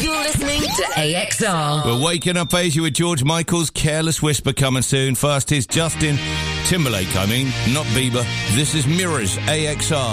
You're listening to AXR. We're waking up Asia with George Michael's Careless Whisper coming soon. First is Justin Timberlake, not Bieber. This is Mirrors, AXR.